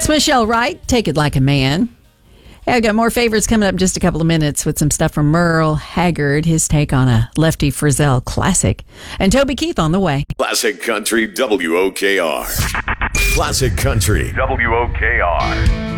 It's Michelle Wright. Take it like a man. Hey, I've got more favorites coming up in just a couple of minutes with some stuff from Merle Haggard, his take on a Lefty Frizzell classic, and Toby Keith on the way. Classic Country WOKR. Classic Country WOKR.